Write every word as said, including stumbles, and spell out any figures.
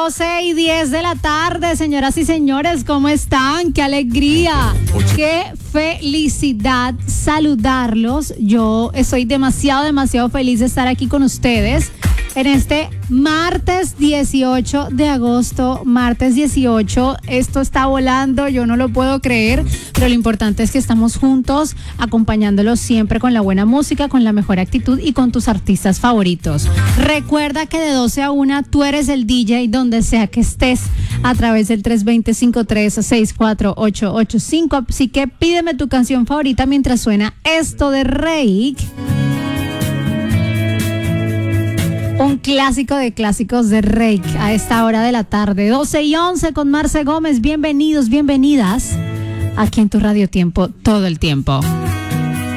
doce y diez de la tarde, señoras y señores, ¿cómo están? ¡Qué alegría! ¡Qué felicidad saludarlos! Yo estoy demasiado, demasiado feliz de estar aquí con ustedes en este martes dieciocho de agosto, martes dieciocho. Esto está volando, yo no lo puedo creer, pero lo importante es que estamos juntos, acompañándolos siempre con la buena música, con la mejor actitud y con tus artistas favoritos. Recuerda que de doce a una tú eres el D J donde sea que estés, a través del tres dos cero, cinco tres seis cuatro ocho ocho cinco. Así que pídeme tu canción favorita mientras suena esto de Reik. Un clásico de clásicos de Reik a esta hora de la tarde, doce y once con Marce Gómez. Bienvenidos, bienvenidas aquí en tu Radio Tiempo todo el tiempo.